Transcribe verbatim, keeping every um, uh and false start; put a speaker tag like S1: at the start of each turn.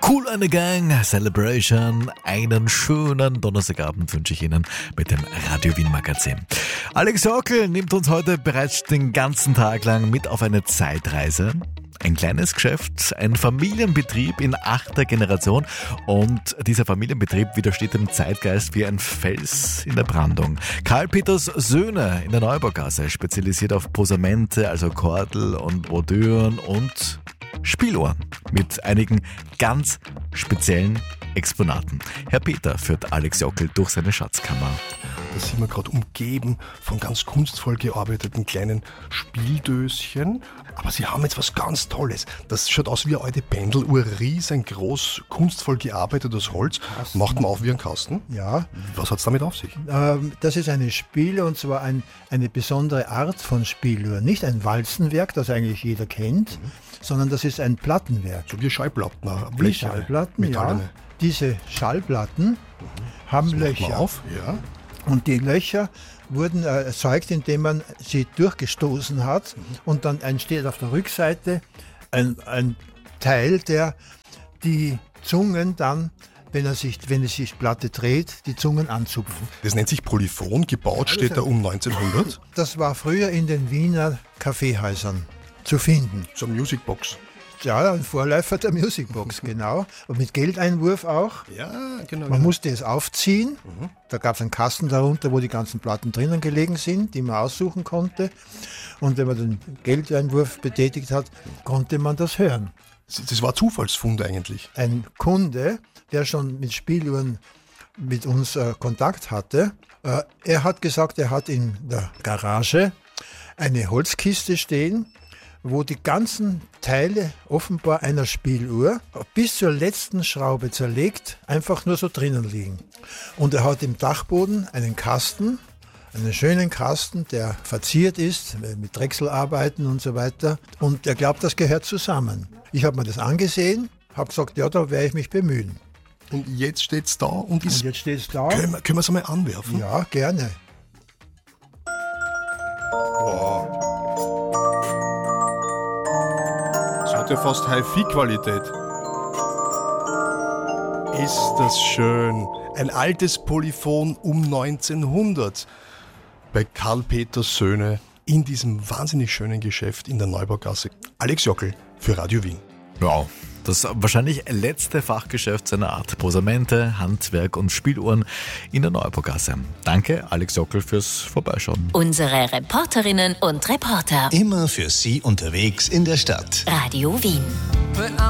S1: Cool eine Gang, Celebration, einen schönen Donnerstagabend wünsche ich Ihnen mit dem Radio Wien Magazin. Alex Jockel nimmt uns heute bereits den ganzen Tag lang mit auf eine Zeitreise. Ein kleines Geschäft, ein Familienbetrieb in achter Generation und dieser Familienbetrieb widersteht dem Zeitgeist wie ein Fels in der Brandung. Karl Peters Söhne in der Neubaugasse, spezialisiert auf Posamente, also Kordel und Bordüren und Spieluhren mit einigen ganz speziellen Exponaten. Herr Peter führt Alex Jockel durch seine Schatzkammer.
S2: Da sind wir gerade umgeben von ganz kunstvoll gearbeiteten kleinen Spieldöschen. Aber sie haben jetzt was ganz Tolles. Das schaut aus wie eine alte Pendeluhr, riesengroß, kunstvoll gearbeitetes Holz.
S3: Kasten.
S2: Macht man auf wie ein Kasten.
S3: Ja,
S2: Was hat es damit auf sich?
S3: ähm, das ist eine Spiel und zwar ein, eine besondere Art von Spieluhr. Nicht ein Walzenwerk, das eigentlich jeder kennt, mhm. sondern das ist ein Plattenwerk.
S2: So wie Schallplatten,
S3: Wie
S2: Bleche,
S3: Schallplatten, ja.
S2: metallene.
S3: Diese Schallplatten mhm. haben
S2: Macht man
S3: Löcher.
S2: auf, ja.
S3: Und die Löcher wurden äh, erzeugt, indem man sie durchgestoßen hat. Mhm. Und dann entsteht auf der Rückseite ein, ein Teil, der die Zungen dann, wenn er sich, wenn es sich die Platte dreht, die Zungen anzupfen.
S2: Das nennt sich Polyphon, gebaut steht da um neunzehnhundert.
S3: Das war früher in den Wiener Kaffeehäusern zu finden.
S2: So eine Musicbox.
S3: Ja, ein Vorläufer der Musicbox, genau. Und mit Geldeinwurf auch.
S2: Ja, genau.
S3: Man musste es aufziehen. Mhm. Da gab es einen Kasten darunter, wo die ganzen Platten drinnen gelegen sind, die man aussuchen konnte. Und wenn man den Geldeinwurf betätigt hat, konnte man das hören.
S2: Das war Zufallsfund eigentlich.
S3: Ein Kunde, der schon mit Spieluhren mit uns äh, Kontakt hatte, äh, er hat gesagt, er hat in der Garage eine Holzkiste stehen, wo die ganzen Teile offenbar einer Spieluhr bis zur letzten Schraube zerlegt einfach nur so drinnen liegen. Und er hat im Dachboden einen Kasten, einen schönen Kasten, der verziert ist mit Drechselarbeiten und so weiter. Und er glaubt, das gehört zusammen. Ich habe mir das angesehen, habe gesagt, ja, da werde ich mich bemühen.
S2: Und jetzt steht es da und ist.
S3: Und jetzt steht es da.
S2: Können wir, können wir es einmal anwerfen?
S3: Ja, gerne.
S2: Wow. Das hat ja fast Hi-Fi-Qualität. Ist das schön. Ein altes Polyphon um neunzehnhundert. Bei Karl Peters Söhne in diesem wahnsinnig schönen Geschäft in der Neubaugasse. Alex Jockel für Radio Wien.
S1: Wow. Das wahrscheinlich letzte Fachgeschäft seiner Art. Posamente, Handwerk und Spieluhren in der Neubaugasse. Danke, Alex Jockel, fürs Vorbeischauen.
S4: Unsere Reporterinnen und Reporter.
S5: Immer für Sie unterwegs in der Stadt.
S4: Radio Wien.